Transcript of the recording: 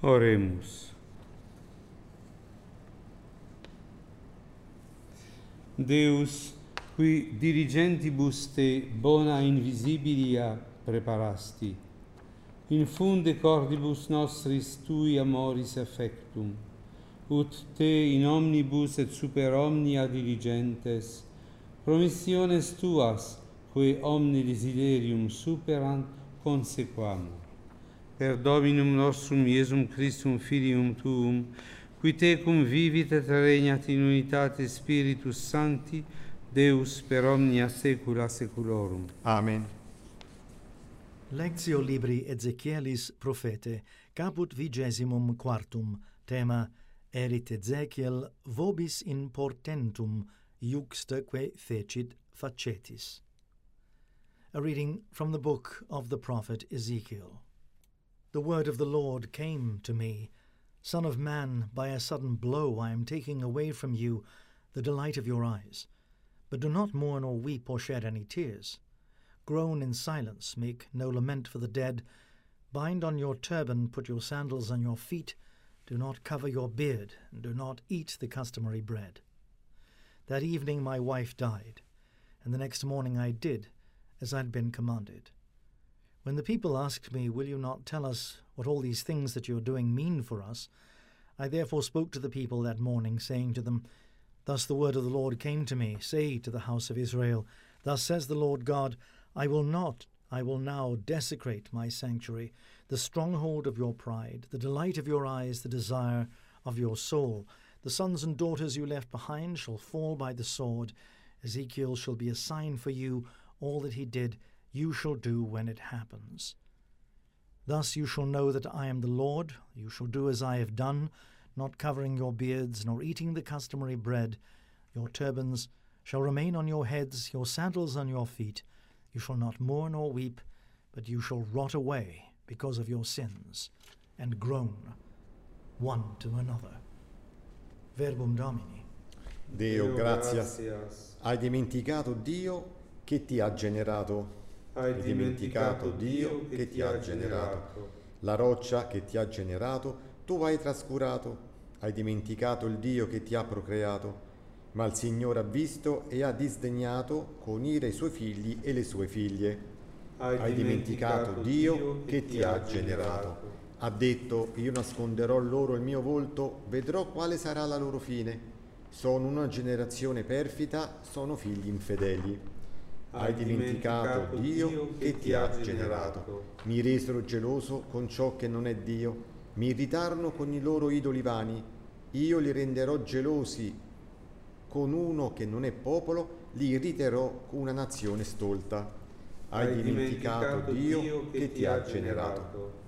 Oremus. Deus, qui dirigentibus te bona invisibilia preparasti, infunde cordibus nostris tui amoris affectum, ut te in omnibus et super omnia diligentes, promissiones tuas, quae omni desiderium superant, consequamur. Per Dominum nostrum Iesum Christum Filium Tuum, qui tecum vivit et regnat in unitate Spiritus Sancti, Deus per omnia saecula saeculorum. Amen. Lectio libri Ezechielis prophete, caput 24, tema erit Ezechiel vobis in portentum iuxtaque fecit facetis. A reading from the book of the prophet Ezekiel. The word of the Lord came to me, Son of man, by a sudden blow I am taking away from you the delight of your eyes. But do not mourn or weep or shed any tears. Groan in silence, make no lament for the dead. Bind on your turban, put your sandals on your feet. Do not cover your beard, and do not eat the customary bread. That evening my wife died, and the next morning I did as I had been commanded. When the people asked me, Will you not tell us what all these things that you are doing mean for us? I therefore spoke to the people that morning, saying to them, Thus the word of the Lord came to me, Say to the house of Israel, Thus says the Lord God, I will now desecrate my sanctuary, the stronghold of your pride, the delight of your eyes, the desire of your soul. The sons and daughters you left behind shall fall by the sword. Ezekiel shall be a sign for you. All that he did, you shall do when it happens. Thus you shall know that I am the Lord. You shall do as I have done, not covering your beards, nor eating the customary bread. Your turbans shall remain on your heads, your sandals on your feet. You shall not mourn or weep, but you shall rot away because of your sins, and groan one to another. Verbum Domini. Deo gratias. Hai dimenticato Dio che ti ha generato. Hai dimenticato Dio che ti ha generato. La roccia che ti ha generato, tu hai trascurato. Hai dimenticato il Dio che ti ha procreato. Ma il Signore ha visto e ha disdegnato con ira i suoi figli e le sue figlie. Hai dimenticato Dio che ti ha generato. Ha detto, io nasconderò loro il mio volto, vedrò quale sarà la loro fine. Sono una generazione perfida, sono figli infedeli. Hai dimenticato Dio che ti ha generato. Mi resero geloso con ciò che non è Dio. Mi irritarono con i loro idoli vani. Io li renderò gelosi con uno che non è popolo, li irriterò con una nazione stolta. Hai dimenticato Dio che ti ha generato.